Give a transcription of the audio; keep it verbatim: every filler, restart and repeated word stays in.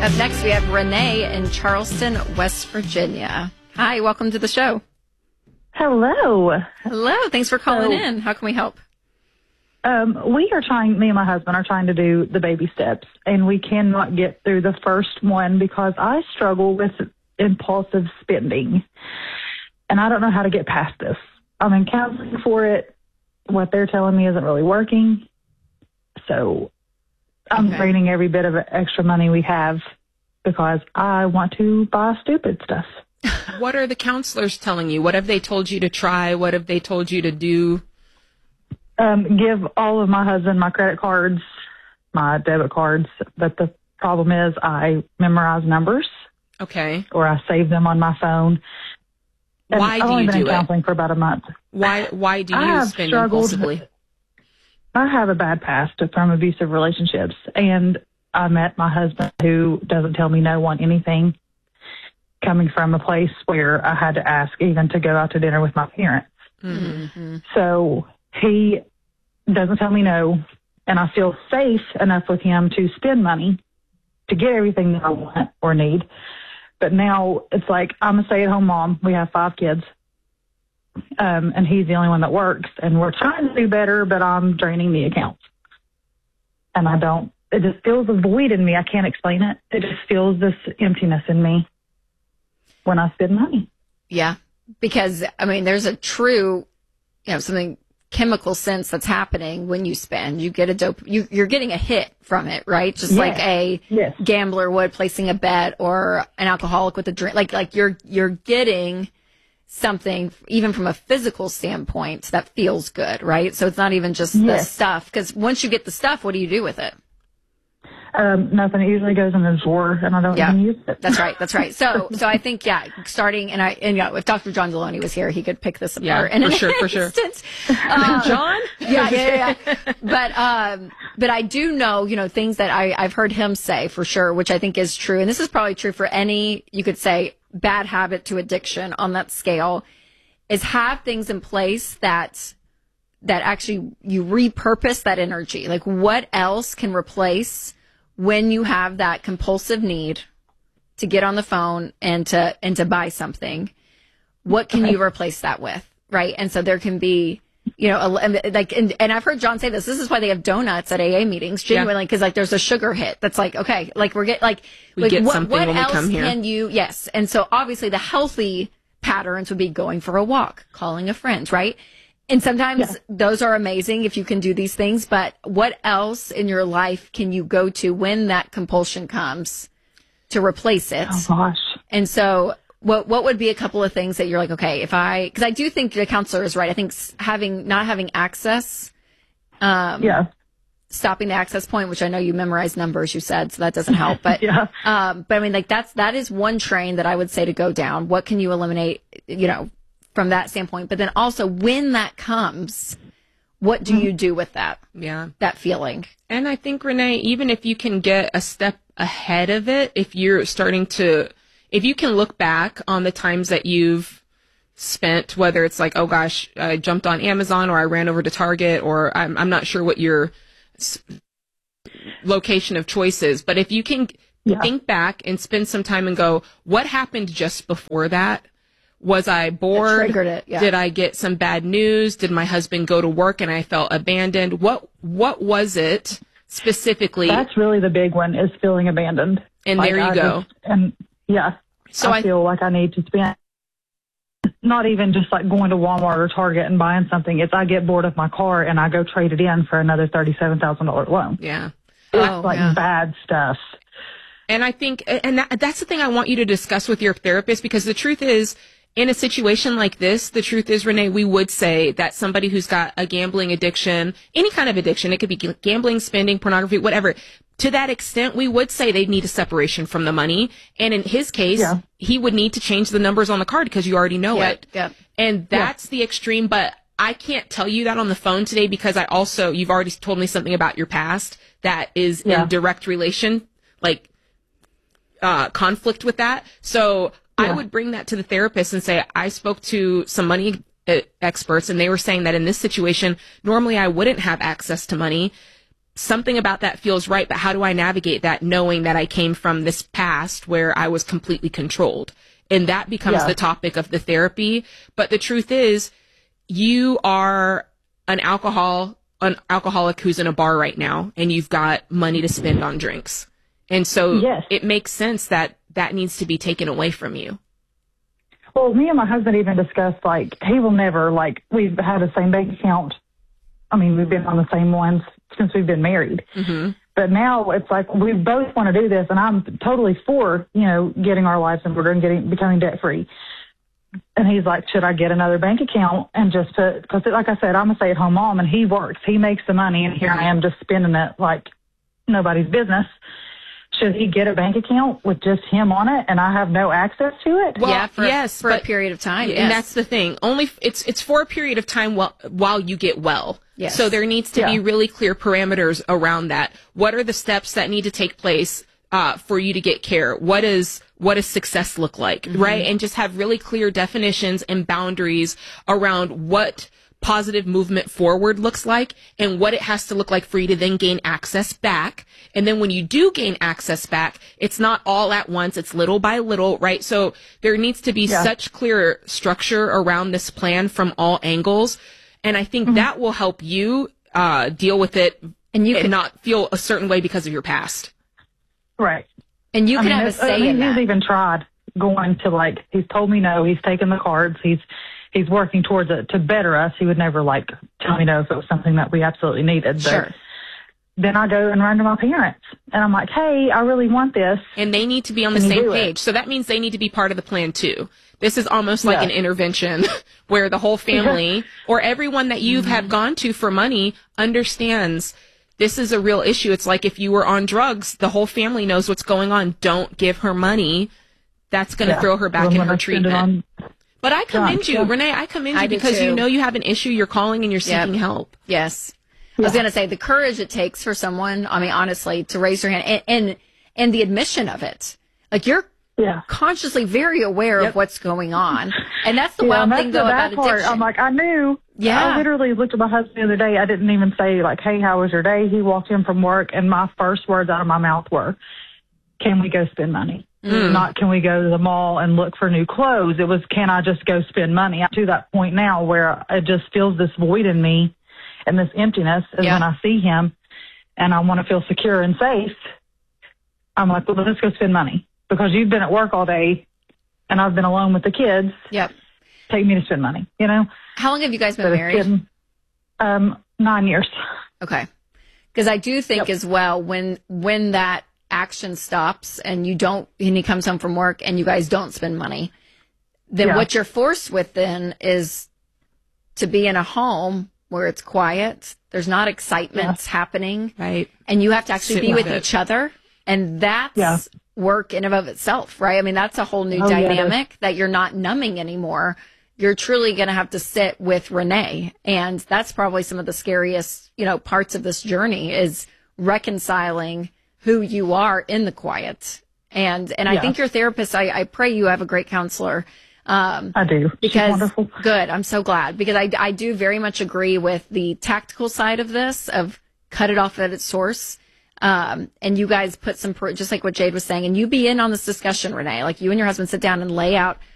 Up next, we have Renee in Charleston, West Virginia. Hi, welcome to the show. Hello. Hello. Thanks for calling so, in. How can we help? Um, we are trying, me and my husband are trying to do the baby steps, and we cannot get through the first one because I struggle with impulsive spending, and I don't know how to get past this. I'm in counseling for it. What they're telling me isn't really working, so I'm Okay. draining every bit of extra money we have because I want to buy stupid stuff. What are the counselors telling you? What have they told you to try? What have they told you to do? Um, give all of my husband my credit cards, my debit cards. But the problem is I memorize numbers. Okay. Or I save them on my phone. And Why do I've only you been in do it? counseling for about a month. Why Why do I you have spend struggled. impulsively? I have a bad past from abusive relationships, and I met my husband who doesn't tell me no on anything, coming from a place where I had to ask even to go out to dinner with my parents. Mm-hmm. So he doesn't tell me no, and I feel safe enough with him to spend money to get everything that I want or need. But now it's like I'm a stay-at-home mom. We have five kids. Um, and he's the only one that works, and we're trying to do better, but I'm draining the accounts. And I don't, it just feels a void in me. I can't explain it. It just feels this emptiness in me when I spend money. Yeah, because, I mean, there's a true, you know, something chemical sense that's happening when you spend. You get a dope, you, you're getting a hit from it, right? Just Yes. like a Yes. gambler would placing a bet, or an alcoholic with a drink. Like, like you're, you're getting something, even from a physical standpoint, that feels good, right? So it's not even just the Yes. stuff, because once you get the stuff, what do you do with it? Um, nothing. It usually goes in the drawer, and I don't Yeah. even use it. That's right. That's right. So, so I think, yeah, starting, and I, and you know, if Doctor John Deloney was here, he could pick this Yeah, apart. in for an sure, for sure. instant. Uh, John? Yeah, yeah, yeah, yeah. But, um, but I do know, you know, things that I, I've heard him say for sure, which I think is true. And this is probably true for any, you could say, bad habit to addiction on that scale, is have things in place that, that actually you repurpose that energy. Like, what else can replace when you have that compulsive need to get on the phone and to, and to buy something? What can you replace that with? Right. And so there can be, you know, a, like, and, and I've heard John say this, this is why they have donuts at A A meetings, genuinely, because, like, there's a sugar hit that's like, okay, like, we're getting, like, We like, get what, something what when we else come here. can you, yes. And so obviously the healthy patterns would be going for a walk, calling a friend, right? And sometimes Yeah. those are amazing if you can do these things, but what else in your life can you go to when that compulsion comes to replace it? Oh, gosh. And so what what would be a couple of things that you're like, okay, if I, because I do think the counselor is right. I think s- having, not having access, um, Yeah. stopping the access point, which I know you memorize numbers, you said, so that doesn't help. But, Yeah. um, but I mean, like, that's, that is one train that I would say to go down. What can you eliminate, you know, from that standpoint? But then also, when that comes, what do you do with that, Yeah. that feeling? And I think, Renee, even if you can get a step ahead of it, if you're starting to, if you can look back on the times that you've spent, whether it's like, oh gosh, I jumped on Amazon, or I ran over to Target, or I'm, I'm not sure what your s- location of choice is, but if you can Yeah. think back and spend some time and go, what happened just before that? Was I bored? triggered it, yeah. Did I get some bad news? Did my husband go to work and I felt abandoned? What What was it specifically? That's really the big one, is feeling abandoned. And Like, there you I go. just- and yeah, So I, I- feel like I need to spend, not even just like going to Walmart or Target and buying something. It's I get bored of my car and I go trade it in for another thirty-seven thousand dollars loan. yeah. It's Oh, like yeah. bad stuff. And I think, and that, that's the thing I want you to discuss with your therapist, because the truth is, in a situation like this, the truth is, Renee, we would say that somebody who's got a gambling addiction, any kind of addiction, it could be gambling, spending, pornography, whatever, to that extent, we would say they'd need a separation from the money. And in his case, Yeah. he would need to change the numbers on the card because you already know Yep, it. yep. And that's the extreme, but I can't tell you that on the phone today because I also, you've already told me something about your past that is Yeah. in direct relation, like, uh, conflict with that. So I Yeah. would bring that to the therapist and say, I spoke to some money uh, experts and they were saying that in this situation, normally I wouldn't have access to money. something about that feels right, but how do I navigate that knowing that I came from this past where I was completely controlled? And that becomes Yeah. the topic of the therapy. But the truth is, you are an alcohol, an alcoholic who's in a bar right now, and you've got money to spend on drinks. And so Yes. it makes sense that that needs to be taken away from you. Well, me and my husband even discussed, like, he will never, like, we've had the same bank account. I mean, we've been on the same ones since we've been married. Mm-hmm. But now it's like we both want to do this, and I'm totally for, you know, getting our lives in order and getting becoming debt free. And he's like, should I get another bank account and just put, because like I said, I'm a stay at home mom and he works, he makes the money, and here I am just spending it like nobody's business. Should he get a bank account with just him on it and I have no access to it? Well, yeah, for, yes, for a but- period of time. And yes. that's the thing. Only f- it's it's for a period of time while while you get well. Yes. So there needs to Yeah. be really clear parameters around that. What are the steps that need to take place uh, for you to get care? What is what does success look like, right? And just have really clear definitions and boundaries around what positive movement forward looks like and what it has to look like for you to then gain access back. And then when you do gain access back, it's not all at once, it's little by little, right? So there needs to be Yeah. such clear structure around this plan from all angles. And I think that will help you uh, deal with it And you and can- not feel a certain way because of your past. Right. and you I can mean, have a it's- I say mean, in he's that. even tried going to, like, he's told me no, he's taken the cards, he's he's working towards it to better us. He would never, like, tell me no if it was something that we absolutely needed. But Sure. then I go and run to my parents, and I'm like, hey, I really want this. And they need to be on the Can you same do it? page. So that means they need to be part of the plan too. This is almost like Yeah. an intervention where the whole family or everyone that you have gone to for money understands this is a real issue. It's like if you were on drugs, the whole family knows what's going on. Don't give her money. That's going to Yeah. throw her back I'm in gonna her spend it treatment. on- But I commend Drugs, you, yeah. Renee. I commend you I do because you too. know you have an issue. You're calling and you're Yep. seeking help. Yes. I was going to say the courage it takes for someone, I mean, honestly, to raise their hand and, and, and the admission of it. Like you're Yeah. consciously very aware Yep. of what's going on. And that's the Yeah, wild and thing that's though the about bad part. addiction. I'm like, I knew. Yeah. I literally looked at my husband the other day. I didn't even say, like, hey, how was your day? He walked in from work, and my first words out of my mouth were, can we go spend money? Not can we go to the mall and look for new clothes. It was, can I just go spend money? I'm to that point now where it just feels this void in me and this emptiness. And Yeah. when I see him and I want to feel secure and safe, I'm like, well, let's go spend money because you've been at work all day and I've been alone with the kids. Yep. Take me to spend money, you know? How long have you guys been But it's married? getting, um, nine years. Okay. Because I do think Yep. as well, when when that action stops and you don't, and he comes home from work and you guys don't spend money, then Yeah. what you're forced with then is to be in a home where it's quiet, there's not excitement happening, Right. and you have to actually Sit be with with it. each other. And that's Yeah. work in and of itself, right? I mean, that's a whole new Oh, yeah, it is. dynamic that you're not numbing anymore. You're truly going to have to sit with Renee. And that's probably some of the scariest, you know, parts of this journey is reconciling who you are in the quiet. And, and I Yeah. think your therapist, I, I pray you have a great counselor. Um, I do. She's because wonderful. good. I'm so glad because I, I do very much agree with the tactical side of this of cut it off at its source. Um, and you guys put some, pro- just like what Jade was saying, and you be in on this discussion, Renee, like you and your husband sit down and lay out